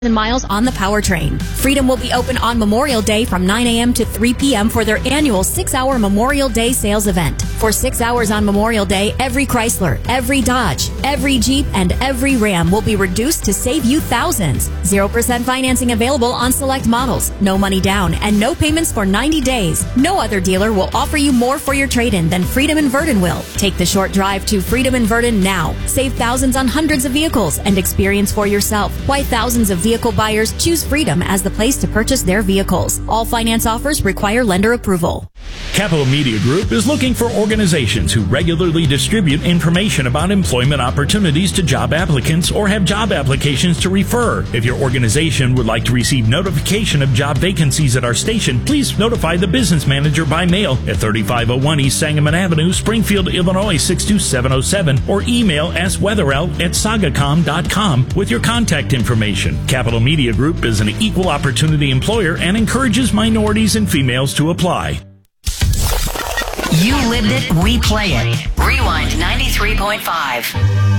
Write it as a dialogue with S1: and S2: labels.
S1: miles on the powertrain. Freedom will be open on Memorial Day from 9 a.m. to 3 p.m. for their annual 6-hour Memorial Day sales event. For 6 hours on Memorial Day, every Chrysler, every Dodge, every Jeep, and every Ram will be reduced to save you thousands. 0% financing available on select models, no money down, and no payments for 90 days. No other dealer will offer you more for your trade-in than Freedom in Verdon will. Take the short drive to Freedom in Verdon now. Save thousands on hundreds of vehicles and experience for yourself why thousands of vehicle buyers choose Freedom as the place to purchase their vehicles. All finance offers require lender approval.
S2: Capital Media Group is looking for organizations who regularly distribute information about employment opportunities to job applicants or have job applications to refer. If your organization would like to receive notification of job vacancies at our station, please notify the business manager by mail at 3501 East Sangamon Avenue, Springfield, Illinois 62707, or email swetherell@sagacom.com with your contact information. Capital Media Group is an equal opportunity employer and encourages minorities and females to apply.
S3: You lived it, we play it. Rewind 93.5.